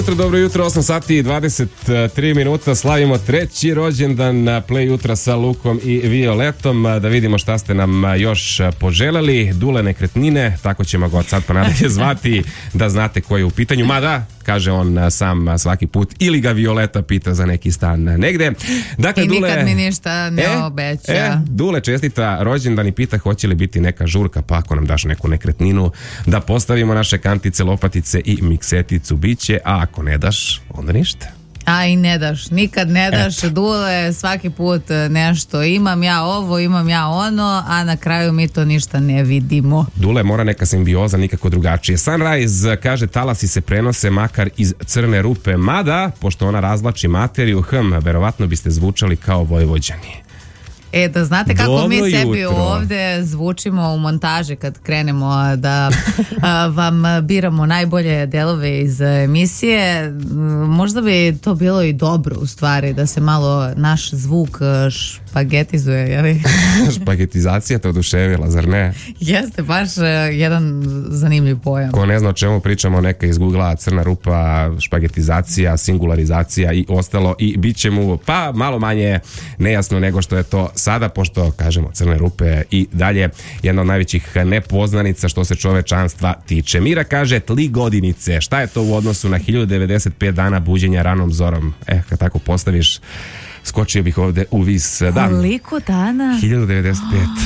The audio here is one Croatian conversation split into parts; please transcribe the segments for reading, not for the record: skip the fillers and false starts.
dobro jutro, 8 sati i 23 minuta, slavimo treći rođendan Play jutra sa Lukom i Violetom. Da vidimo šta ste nam još poželeli. Dule nekretnine, tako ćemo ga od sad pa nadalje zvati, da znate ko je u pitanju. Mada, kaže on sam svaki put, ili ga Violeta pita za neki stan negde. Dakle, I Dule, nikad mi ništa ne obeća. Dule čestita rođendan i pita hoće li biti neka žurka, pa ako nam daš neku nekretninu da postavimo naše kantice, lopatice i mikseticu, biće, a ako ne daš, onda ništa. A i ne daš, nikad ne daš, Dule, svaki put nešto, imam ja ovo, imam ja ono, a na kraju mi to ništa ne vidimo. Dule, mora neka simbioza, nikako drugačije. Sunrise kaže, talasi se prenose makar iz crne rupe, mada, pošto ona razlači materiju, verovatno biste zvučali kao Vojvođani. Da znate kako Dobro mi sebi jutro. ovde zvučimo u montaži kad krenemo da vam biramo najbolje delove iz emisije. Možda bi to bilo i dobro u stvari da se malo naš zvuk špagetizuje, jeli? Špagetizacija te oduševila, zar ne? Jeste, baš jedan zanimljiv pojam. Ko ne zna o čemu pričamo, neka izgoogla crna rupa, špagetizacija, singularizacija i ostalo i bit će mu pa malo manje nejasno nego što je to sada, pošto kažemo crne rupe i dalje jedna od najvećih nepoznanica što se čovečanstva tiče. Mira kaže 3 godinice, šta je to u odnosu na 1095 dana buđenja ranom zorom? Kad tako postaviš, skočio bih ovde u vis dan. Koliko dana? 1095.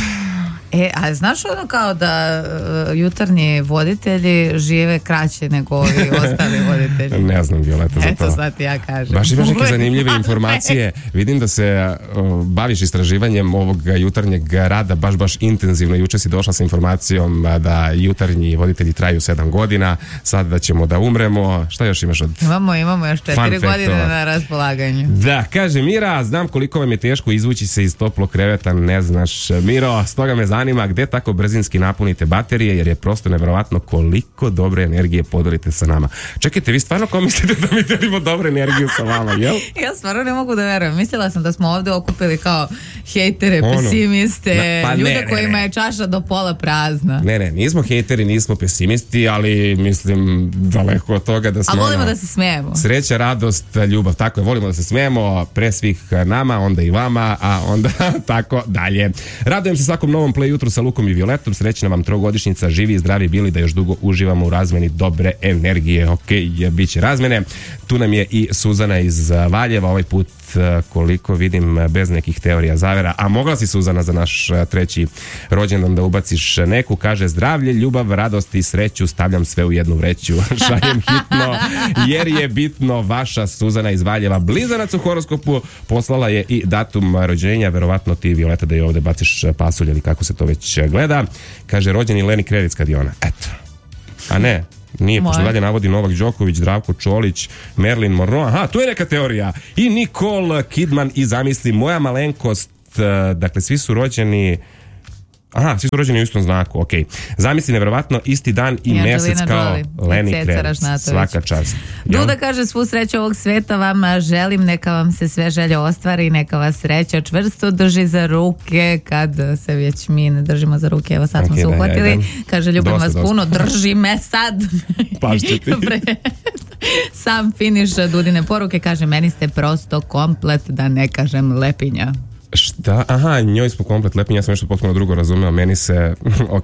A znaš ono kao da jutarnji voditelji žive kraće nego ovi ostali voditelji? Ne znam, Violeta, za to. Eto sad ja kažem. Baš imaš neke zanimljive informacije. Vidim da se baviš istraživanjem ovog jutarnjeg rada baš intenzivno. Juče si došla sa informacijom da jutarnji voditelji traju 7 godina, sad da ćemo da umremo. Šta još imaš od... Imamo još 4 godine na raspolaganju. Da, kaže Mira, znam koliko vam je teško izvući se iz toplog kreveta, ne znaš, Miro, stoga me zanima gde tako brzinski napunite baterije, jer je prosto neverovatno koliko dobre energije podelite sa nama. Čekajte, vi stvarno ko mislite da mi delimo dobru energiju sa vama, jel? Ja stvarno ne mogu da verujem. Mislila sam da smo ovde okupili kao hejtere, pesimiste, ljude kojima je čaša do pola prazna. Ne, nismo hejteri, nismo pesimisti, ali mislim daleko od toga da smo... A volimo da se smijemo. Sreća, radost, ljubav, tako je, volimo da se smijemo, pre svih nama, onda i vama, a onda tako dalje. Radujem se svakom novom Play jutru sa Lukom i Violetom, srećna vam trogodišnjica, živi i zdravi bili, da još dugo uživamo u razmeni dobre energije. Bit će razmene. Tu nam je i Suzana iz Valjeva, ovaj put koliko vidim bez nekih teorija zavera, a mogla si, Suzana, za naš treći rođendan da ubaciš neku, kaže zdravlje, ljubav, radost i sreću, stavljam sve u jednu vreću, šaljem hitno jer je bitno, vaša Suzana iz Valjeva. Blizanac u horoskopu, poslala je i datum rođenja, verovatno ti, Violeta, da je ovde baciš pasulj ili kako se to već gleda. Kaže rođeni Leni Kredic kad je ona, eto, a ne, nije, pošto dalje navodi Novak Đoković, Zdravko Čolić, Marilyn Monroe, aha, tu je neka teorija, i Nicole Kidman i zamisli moja malenkost, dakle svi su rođeni u istom znaku, ok. Zamisli, neverovatno, isti dan i mesec kao Leni Kredic, svaka čast. Duda kaže svu sreću ovog sveta vam želim, neka vam se sve želje ostvari, neka vas sreća čvrsto drži za ruke, kad se već mi ne držimo za ruke, evo sad smo se uhvatili, kaže ljubim vas puno, drži me sad. Pašće ti. Sam finiš Dudine poruke, kaže meni ste prosto komplet, da ne kažem lepinja. Šta? Aha, njoj smo komplet lepinja, ja sam nešto potpuno drugo razumeo, meni se... Ok.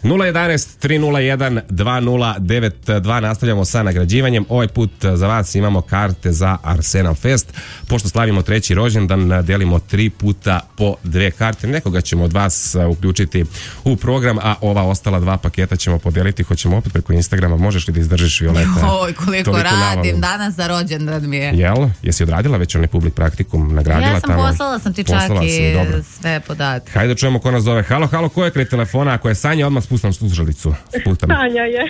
011-301-2092, nastavljamo sa nagrađivanjem. Ovaj put za vas imamo karte za Arsenal Fest. Pošto slavimo treći rođendan, delimo 3 puta po 2 karte. Nekoga ćemo od vas uključiti u program, a ova ostala 2 paketa ćemo podeliti. Hoćemo opet preko Instagrama. Možeš li da izdržiš, Violeta? Oj, koliko radim, danas za rođendan mi je. Jel? Jesi odradila već onaj public praktikum? Nagradila ja sam tamo? poslala sam ti čak i sve podatke. Hajde da čujemo ko nas zove. Halo, ko je kraj telefona? Ako je Sanja, odmah spustam slušalicu. Sanja je.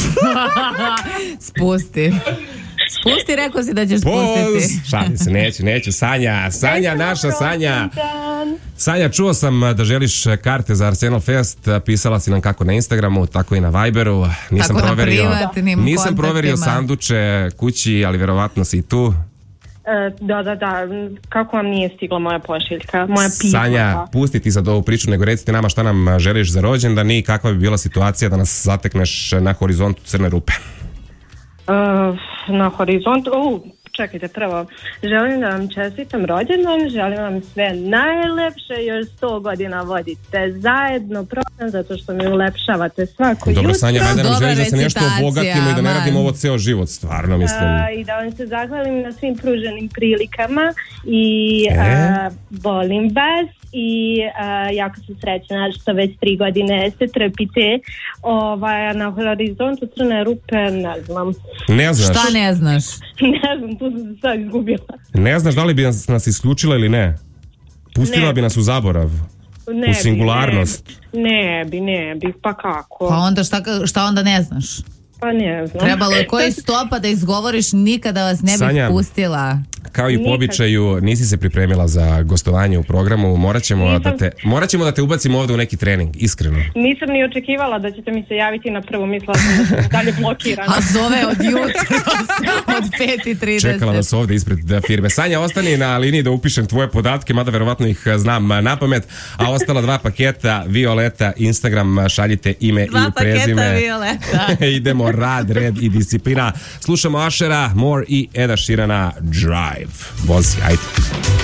Spusti, rekao si da ćeš spustiti. Šalim se, neću. Sanja, naša Sanja. Sanja, čuo sam da želiš karte za Arsenal Fest. Pisala si nam kako na Instagramu, tako i na Viberu. Nisam proverio sanduče kući, ali verovatno si i tu. Da. Kako vam nije stigla moja pošiljka, moja pisma? Sanja, pusti ti sad ovu priču, nego recite nama šta nam želiš za rođendan i kakva bi bila situacija da nas zatekneš na horizontu crne rupe. na horizontu. Čekajte, prvo, želim da vam čestitam rođendan, želim vam sve najlepše, još 100 godina vodite zajedno, prosim, zato što mi ulepšavate svako jutro. Dobro, Sanja, ajde nam želiš da se nešto obogatimo i da ne radimo ovo ceo život, stvarno mislim. I da vam se zahvalim na svim pruženim prilikama i volim vas i jako sam srećna što već 3 godine se trpite na horizontu crne rupe, ne znam. Ne znaš? Šta ne znaš? Ne znam, tu sam se sad izgubila. Ne znaš da li bi nas isključila ili ne? Pustila bi nas u zaborav? U singularnost? Ne bi, pa kako? Pa onda šta onda ne znaš? Pa ne znam. Trebalo je koji stopa da izgovoriš, nikada vas ne bih pustila. Kao i po običaju, nisi se pripremila za gostovanje u programu, morat ćemo da te ubacimo ovdje u neki trening, iskreno. Nisam ni očekivala da ćete mi se javiti na prvu, mislila sam da sam dalje blokirana. A zove od jutra, od 5:30. Čekala nas ovdje ispred firme. Sanja, ostani na liniji da upišem tvoje podatke, mada verovatno ih znam na pamet, a ostala 2 paketa Violeta, Instagram, šaljite ime i prezime. 2 paketa Violeta. Idemo, rad, red i disciplina. Slušamo Ashera, More i Eda Sheerana, Drive. Vozi, ajde.